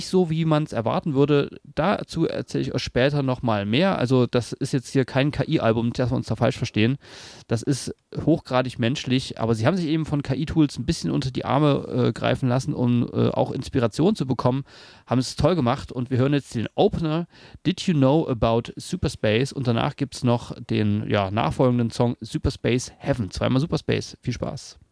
so, wie man es erwarten würde. Dazu erzähle ich euch später nochmal mehr. Also das ist jetzt hier kein KI-Album, nicht, dass wir uns da falsch verstehen. Das ist hochgradig menschlich, aber sie haben sich eben von KI-Tools ein bisschen unter die Arme greifen lassen, um auch Inspiration zu bekommen. Haben es toll gemacht und wir hören jetzt den Opener Did You Know About Superspace und danach gibt es noch den nachfolgenden Song Superspace Heaven. Zweimal Superspace. Viel Spaß.